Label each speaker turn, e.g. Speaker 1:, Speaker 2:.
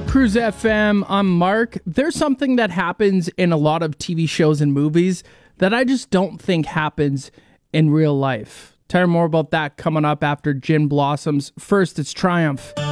Speaker 1: Cruise FM, I'm Mark. There's something that happens in a lot of TV shows and movies that I just don't think happens in real life. Tell you more about that coming up after Gin Blossoms. First, it's Triumph.